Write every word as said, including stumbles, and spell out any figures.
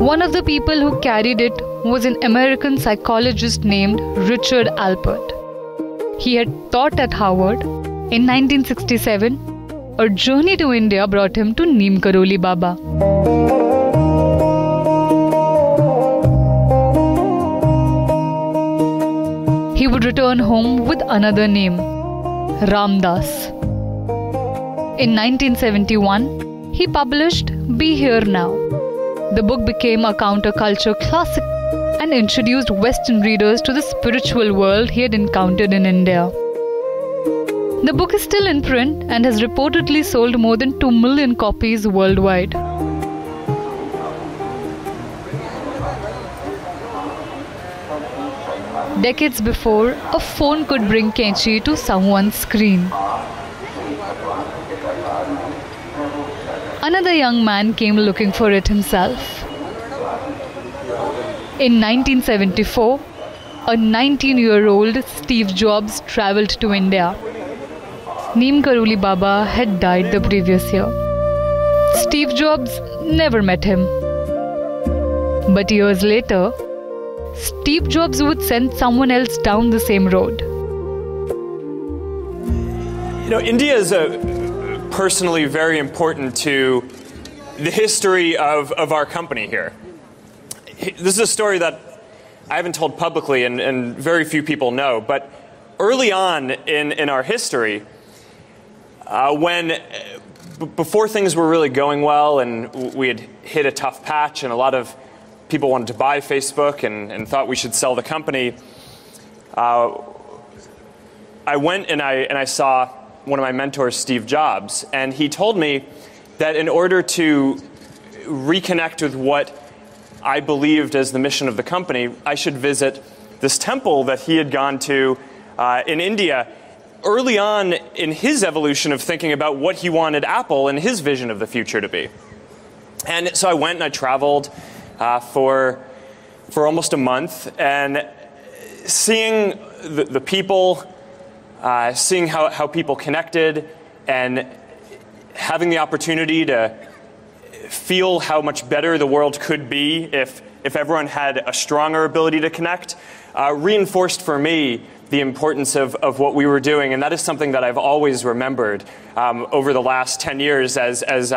One of the people who carried it was an American psychologist named Richard Alpert. He had taught at Harvard. In nineteen sixty-seven, a journey to India brought him to Neem Karoli Baba. He would return home with another name, Ram Das. In nineteen seventy-one, he published Be Here Now. The book became a counterculture classic and introduced Western readers to the spiritual world he had encountered in India. The book is still in print and has reportedly sold more than two million copies worldwide. Decades before, a phone could bring Kainchi to someone's screen. Another young man came looking for it himself. In nineteen seventy-four, a nineteen-year-old Steve Jobs travelled to India. Neem Karoli Baba had died the previous year. Steve Jobs never met him. But years later, Steve Jobs would send someone else down the same road. You know, India is a, personally very important to the history of, of our company here. This is a story that I haven't told publicly and, and very few people know, but early on in, in our history, uh, when b- before things were really going well and we had hit a tough patch and a lot of people wanted to buy Facebook and, and thought we should sell the company, uh, I went and I, and I saw one of my mentors, Steve Jobs, and he told me that in order to reconnect with what I believed as the mission of the company, I should visit this temple that he had gone to uh, in India early on in his evolution of thinking about what he wanted Apple and his vision of the future to be. And so I went and I traveled uh, for, for almost a month, and seeing the, the people, Uh, seeing how, how people connected and having the opportunity to feel how much better the world could be if, if everyone had a stronger ability to connect, uh, reinforced for me the importance of, of what we were doing. And that is something that I've always remembered um, over the last ten years as, as